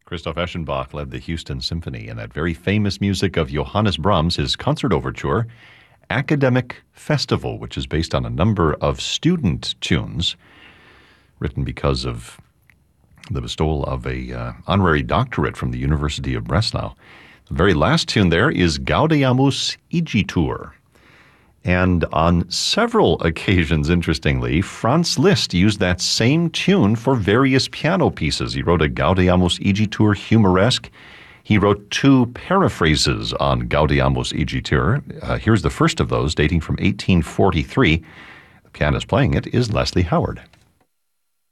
Christoph Eschenbach led the Houston Symphony in that very famous music of Johannes Brahms, his concert overture, Academic Festival, which is based on a number of student tunes written because of the bestowal of a honorary doctorate from the University of Breslau. The very last tune there is Gaudeamus Igitur. And on several occasions, interestingly, Franz Liszt used that same tune for various piano pieces. He wrote a Gaudeamus Igitur humoresque. He wrote two paraphrases on Gaudeamus Igitur. Here's the first of those, dating from 1843. The pianist playing it is Leslie Howard.